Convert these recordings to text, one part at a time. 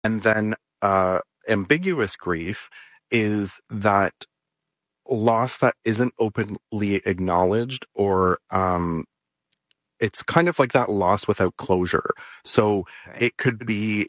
And then ambiguous grief is that loss that isn't openly acknowledged, or it's kind of like that loss without closure. So Right. it could be,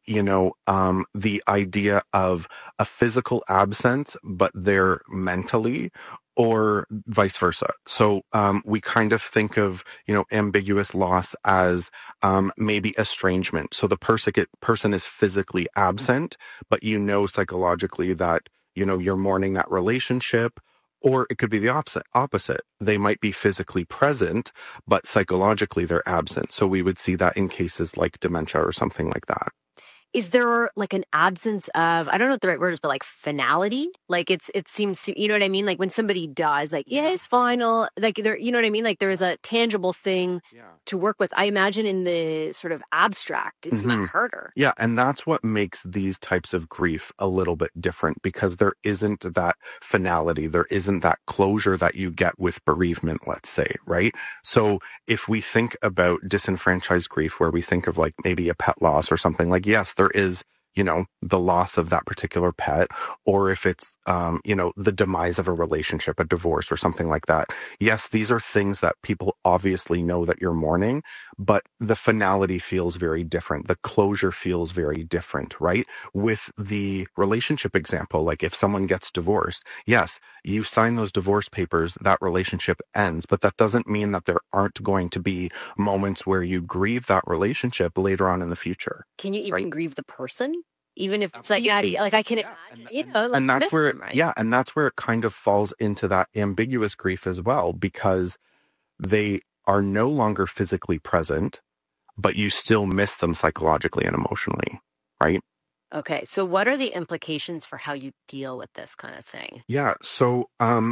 the idea of a physical absence, but they're mentally, or vice versa. So we kind of think of, ambiguous loss as maybe estrangement. So the person is physically absent, but psychologically that, you're mourning that relationship. Or it could be the opposite. They might be physically present, but psychologically they're absent. So we would see that in cases like dementia or something like that. Is there like an absence of, I don't know what the right word is, but like finality? Like it seems to, you know what I mean? Like when somebody dies, like, yeah, it's final. Like there, you know what I mean? Like there is a tangible thing Yeah. to work with. I imagine in the sort of abstract, it's a lot hmm harder. Yeah, and that's what makes these types of grief a little bit different, because there isn't that finality, there isn't that closure that you get with bereavement, let's say, right? So if we think about disenfranchised grief, where we think of like maybe a pet loss or something, like, yes, there is, the loss of that particular pet, or if it's, the demise of a relationship, a divorce or something like that. Yes, these are things that people obviously know that you're mourning, but the finality feels very different. The closure feels very different, right? With the relationship example, like if someone gets divorced, yes, you sign those divorce papers, that relationship ends, but that doesn't mean that there aren't going to be moments where you grieve that relationship later on in the future. Can you even Right. grieve the person? Even if it's like, Absolutely. like I can Yeah. imagine, like And that's miss where, them, right? yeah, and that's where it kind of falls into that ambiguous grief as well, because they are no longer physically present, but you still miss them psychologically and emotionally, right? Okay. So what are the implications for how you deal with this kind of thing? Yeah. So,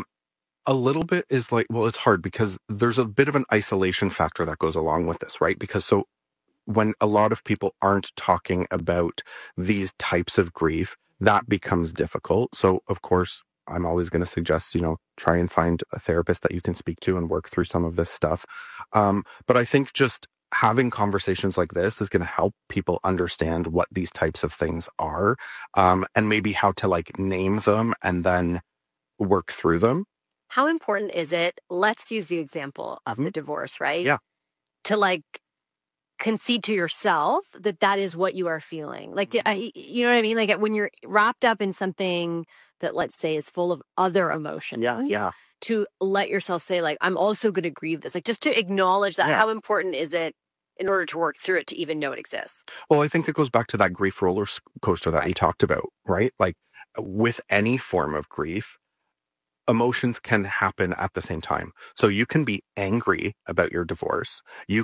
a little bit is like, well, it's hard because there's a bit of an isolation factor that goes along with this, right? Because so when a lot of people aren't talking about these types of grief, that becomes difficult. So, of course, I'm always going to suggest, try and find a therapist that you can speak to and work through some of this stuff. But I think just having conversations like this is going to help people understand what these types of things are, and maybe how to like name them and then work through them. How important is it? Let's use the example of hmm the divorce, right? Yeah. To like concede to yourself that that is what you are feeling. Like, you know what I mean? Like when you're wrapped up in something that, let's say, is full of other emotion. Yeah. Yeah. To let yourself say, like, I'm also going to grieve this. Like, just to acknowledge that. Yeah. How important is it in order to work through it to even know it exists? Well, I think it goes back to that grief roller coaster that we Right. talked about, right? Like with any form of grief, emotions can happen at the same time. So you can be angry about your divorce.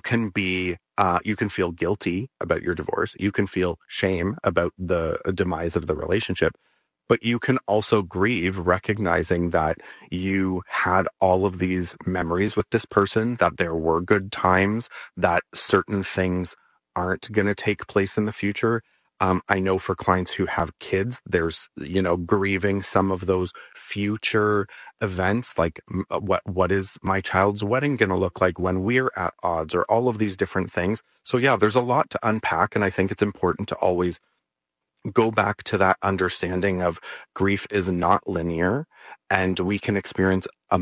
You can feel guilty about your divorce. You can feel shame about the demise of the relationship. But you can also grieve recognizing that you had all of these memories with this person, that there were good times, that certain things aren't going to take place in the future. I know for clients who have kids, there's, grieving some of those future events, like what is my child's wedding going to look like when we're at odds, or all of these different things. So yeah, there's a lot to unpack. And I think it's important to always go back to that understanding of grief is not linear, and we can experience a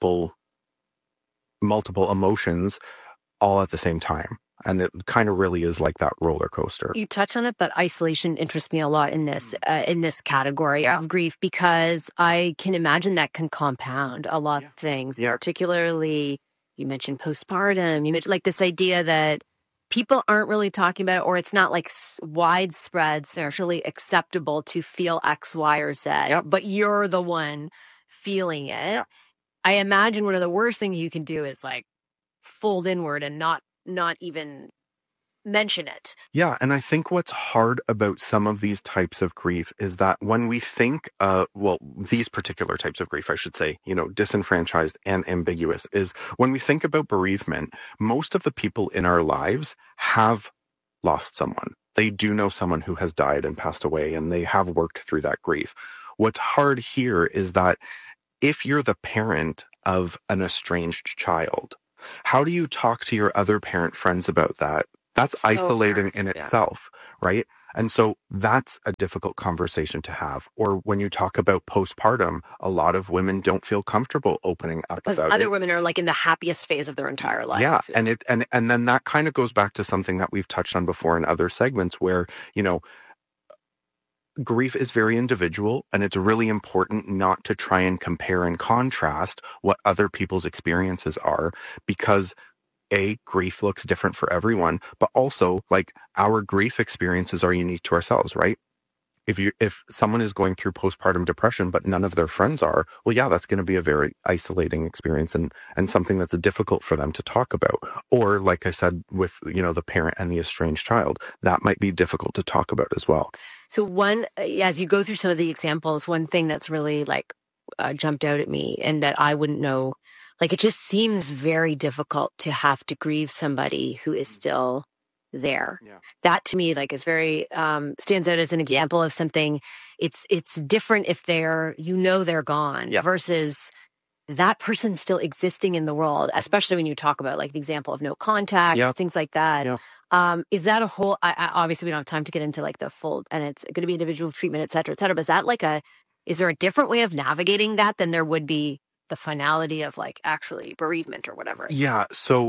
multiple emotions all at the same time. And it kind of really is like that roller coaster. You touch on it, but isolation interests me a lot in this category of grief, because I can imagine that can compound a lot of things. Yeah. Particularly, you mentioned postpartum. You mentioned like this idea that people aren't really talking about it, or it's not like widespread, socially acceptable to feel X, Y, or Z. Yep. But you're the one feeling it. Yeah. I imagine one of the worst things you can do is like fold inward and not even mention it. Yeah, and I think what's hard about some of these types of grief is that when we think, these particular types of grief, I should say, disenfranchised and ambiguous, is when we think about bereavement, most of the people in our lives have lost someone. They do know someone who has died and passed away, and they have worked through that grief. What's hard here is that if you're the parent of an estranged child, how do you talk to your other parent friends about that? That's So isolating hard. in Yeah. itself, right? And so that's a difficult conversation to have. Or when you talk about postpartum, a lot of women don't feel comfortable opening up Because about other it. women are like in the happiest phase of their entire life. Yeah. And then that kind of goes back to something that we've touched on before in other segments where, you know, grief is very individual, and it's really important not to try and compare and contrast what other people's experiences are, because grief looks different for everyone, but also like our grief experiences are unique to ourselves, right? If someone is going through postpartum depression, but none of their friends are, well, yeah, that's going to be a very isolating experience and something that's difficult for them to talk about. Or like I said, with, you know, the parent and the estranged child, that might be difficult to talk about as well. So as you go through some of the examples, one thing that's really like jumped out at me and that I wouldn't know, like it just seems very difficult to have to grieve somebody who is still there. Yeah. That to me like is very stands out as an example of something. It's different if they're gone versus that person still existing in the world, especially when you talk about like the example of no contact, things like that. Is that a whole obviously we don't have time to get into like the full, and it's going to be individual treatment, et cetera, but is that like is there a different way of navigating that than there would be the finality of like actually bereavement or whatever? Yeah. So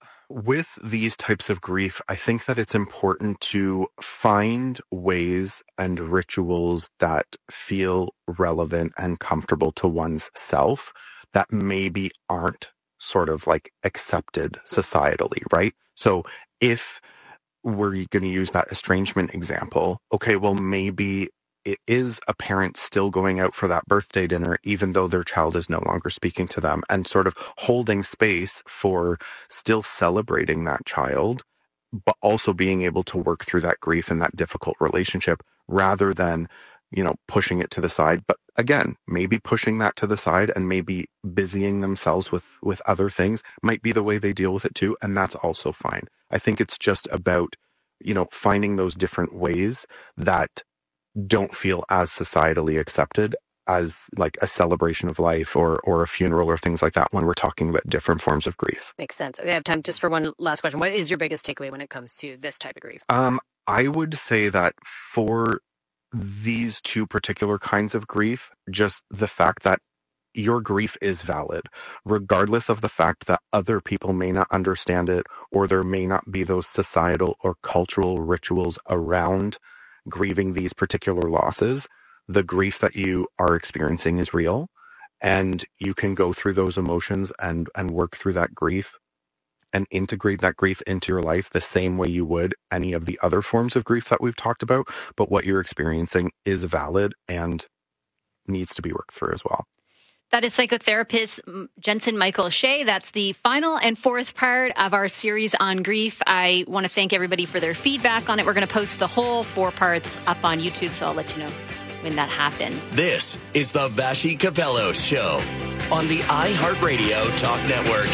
with these types of grief, I think that it's important to find ways and rituals that feel relevant and comfortable to one's self that maybe aren't sort of like accepted societally, right? So if we're going to use that estrangement example, okay, well, maybe it is a parent still going out for that birthday dinner, even though their child is no longer speaking to them, and sort of holding space for still celebrating that child, but also being able to work through that grief and that difficult relationship rather than, you know, pushing it to the side. But again, maybe pushing that to the side and maybe busying themselves with other things might be the way they deal with it too. And that's also fine. I think it's just about, you know, finding those different ways that don't feel as societally accepted as like a celebration of life or a funeral or things like that when we're talking about different forms of grief. Makes sense. We have time just for one last question. What is your biggest takeaway when it comes to this type of grief? I would say that for these two particular kinds of grief, just the fact that your grief is valid, regardless of the fact that other people may not understand it, or there may not be those societal or cultural rituals around grieving these particular losses. The grief that you are experiencing is real, and you can go through those emotions and work through that grief and integrate that grief into your life the same way you would any of the other forms of grief that we've talked about. But what you're experiencing is valid and needs to be worked through as well. That is psychotherapist Jensen Michael Shea. That's the final and fourth part of our series on grief. I want to thank everybody for their feedback on it. We're going to post the whole 4 parts up on YouTube, so I'll let you know when that happens. This is the Vassy Kapelos Show on the iHeartRadio Talk Network.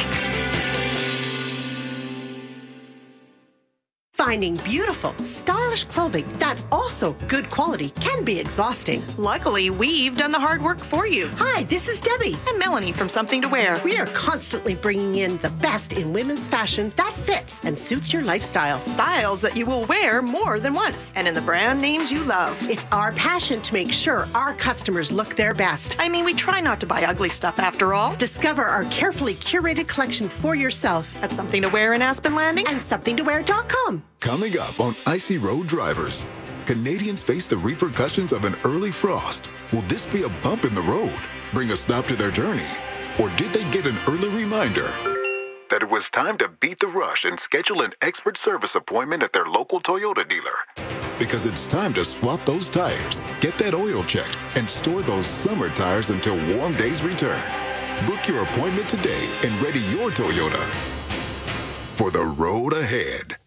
Finding beautiful, stylish clothing that's also good quality can be exhausting. Luckily, we've done the hard work for you. Hi, this is Debbie. And Melanie from Something to Wear. We are constantly bringing in the best in women's fashion that fits and suits your lifestyle. Styles that you will wear more than once, and in the brand names you love. It's our passion to make sure our customers look their best. I mean, we try not to buy ugly stuff after all. Discover our carefully curated collection for yourself at Something to Wear in Aspen Landing and somethingtowear.com. Coming up on Icy Road Drivers, Canadians face the repercussions of an early frost. Will this be a bump in the road, bring a stop to their journey? Or did they get an early reminder that it was time to beat the rush and schedule an expert service appointment at their local Toyota dealer? Because it's time to swap those tires, get that oil checked, and store those summer tires until warm days return. Book your appointment today and ready your Toyota for the road ahead.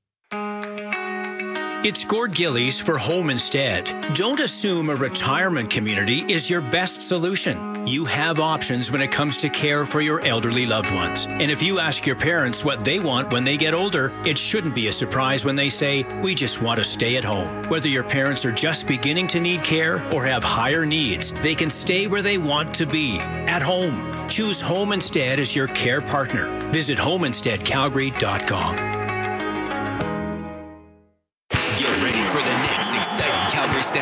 It's Gord Gillies for Home Instead. Don't assume a retirement community is your best solution. You have options when it comes to care for your elderly loved ones. And if you ask your parents what they want when they get older, it shouldn't be a surprise when they say, "We just want to stay at home." Whether your parents are just beginning to need care or have higher needs, they can stay where they want to be, at home. Choose Home Instead as your care partner. Visit homeinsteadcalgary.com.